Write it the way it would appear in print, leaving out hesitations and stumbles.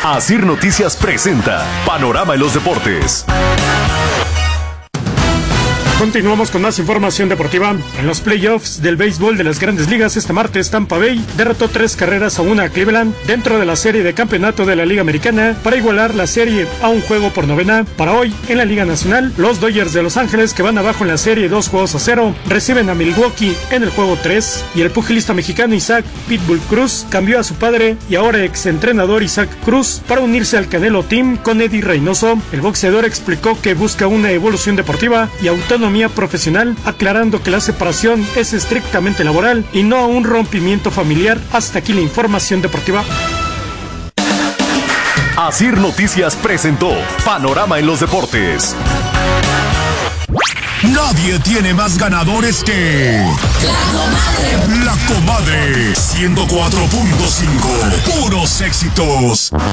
Asir Noticias presenta Panorama en los Deportes. Continuamos con más información deportiva. En los playoffs del béisbol de las Grandes Ligas, este martes Tampa Bay derrotó 3-1 a Cleveland dentro de la serie de campeonato de la Liga Americana para igualar la serie a un juego por novena. Para hoy, en la Liga Nacional, los Dodgers de Los Ángeles, que van abajo en la serie 2-0, reciben a Milwaukee en el juego 3, y el pugilista mexicano Isaac Pitbull Cruz cambió a su padre y ahora exentrenador Isaac Cruz para unirse al Canelo Team con Eddie Reynoso. El boxeador explicó que busca una evolución deportiva y autonomía profesional, aclarando que la separación es estrictamente laboral y no un rompimiento familiar. Hasta aquí la información deportiva. Asir Noticias presentó Panorama en los Deportes. Nadie tiene más ganadores que La Comadre 104.5. Puros éxitos.